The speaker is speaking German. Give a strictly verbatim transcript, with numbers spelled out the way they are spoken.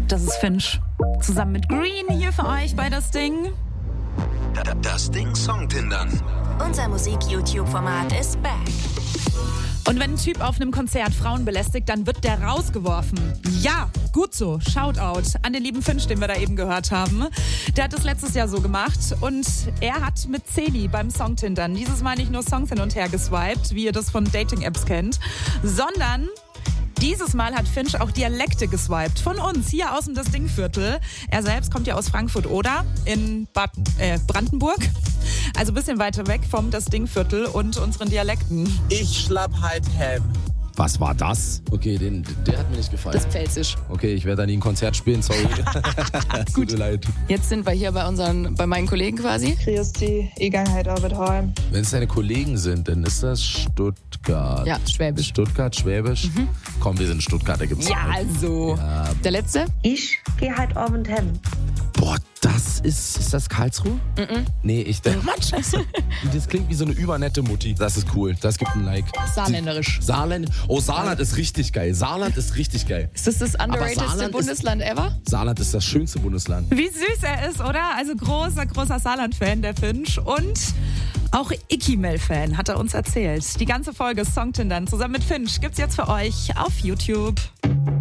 Das ist Finch. Zusammen mit Green hier für euch bei Das Ding. Das Ding Songtindern. Unser Musik-YouTube-Format ist back. Und wenn ein Typ auf einem Konzert Frauen belästigt, dann wird der rausgeworfen. Ja, gut so. Shoutout an den lieben Finch, den wir da eben gehört haben. Der hat das letztes Jahr so gemacht und er hat mit Celi beim Songtindern dieses Mal nicht nur Songs hin und her geswiped, wie ihr das von Dating-Apps kennt, sondern dieses Mal hat Finch auch Dialekte geswiped. Von uns, hier aus dem Das Ding-Viertel. Er selbst kommt ja aus Frankfurt-Oder in Bad, äh, Brandenburg. Also ein bisschen weiter weg vom Das Ding-Viertel und unseren Dialekten. Ich schlapp halt Ham. Was war das? Okay, den, der hat mir nicht gefallen. Das Pfälzisch. Okay, ich werde da nie ein Konzert spielen, sorry. Tut mir leid. Jetzt sind wir hier bei unseren, bei meinen Kollegen quasi. Christi, ich gehe heute Arbeit heim. Wenn es deine Kollegen sind, dann ist das Stuttgart. Ja, Schwäbisch. Stuttgart, Schwäbisch? Mhm. Komm, wir sind Stuttgart, da gibt's Ja, halt. also. Ja. Der letzte? Ich gehe heute Abend heim. Boah, das ist, ist das Karlsruhe? Mhm. Nee, ich denke, Mann, scheiße. Das klingt wie so eine übernette Mutti. Das ist cool, das gibt ein Like. Saarländerisch. Saarland, oh, Saarland ist richtig geil. Saarland ist richtig geil. Ist das das underratedste Saarland Bundesland ist, ever? Saarland ist das schönste Bundesland. Wie süß er ist, oder? Also großer, großer Saarland-Fan, der Finch. Und auch Ikimel-Fan, hat er uns erzählt. Die ganze Folge Songtindern zusammen mit Finch gibt's jetzt für euch auf YouTube.